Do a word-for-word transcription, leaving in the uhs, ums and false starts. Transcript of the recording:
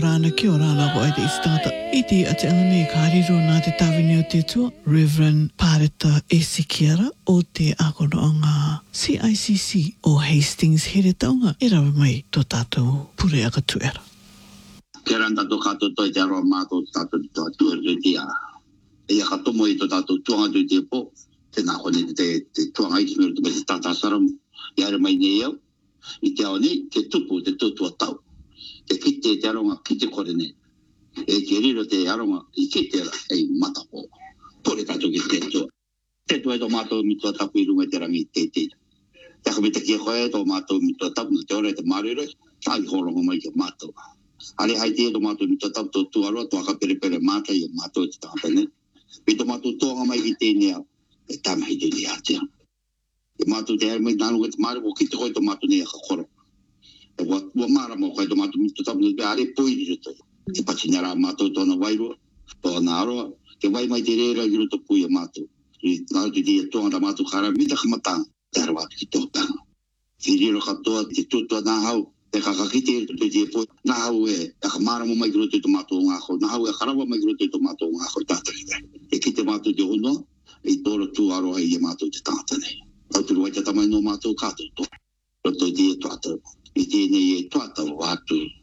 Rana ki o rana ko ai te istata. Iti ate angane kariro na te tawini o te tua, Reverend Pareta Esikiara o te akono anga C I C C o Hastings here taunga. E rawe mai to tātou pure aka tuera. Ke ranta to kato to te aroa mātou tātou to tuera to te a. E a kato mo i to tātou tuanga to te po. Te nākone te, te tuanga i kimero te te tātā saramu. I are mai nei au. I te ao nei, te tupu, te tutua tau. Te kite te aronga, kite kore ne. E te riro te aronga, i kite ra, e matapo. Pore kato ki te tua. Te tua e tō mātou mitua tapu i runga te rangi te te. Te ako me te kia koe e tō mātou mitua tapu, te ora e te marere, tai horongo mai ke mātou. Ale hai te e tō mātou mitua tapu tō tuaroa, tō aka pere pere mātai i mātou e te tāpene. Pe tō mātou tōanga mai ki te nea, e tamahi te ni atea. E mātou te ere mai nānu e te mare, o kite koe tō mātou nea ka koro. E wa, wa mara mo kai to matu mitu tapu ne are poi ri to te patinara mato to na wairo to na ro ke vai mai te rera ri to pui mato ri na te dia to na mato kara mi ta khmata te ro ki to ta ti ri ro ka to te to to na hau te ka ka ki te te te po na hau e ka mara mo mai ro te mato nga ho na hau e karawa mai ro te mato nga ho ta ta e ki te mato de uno e to ro tu aro ai mato te ta ta ne au tu ro te tamai no mato ka to to to dia to ata I tēnei e tuata o atu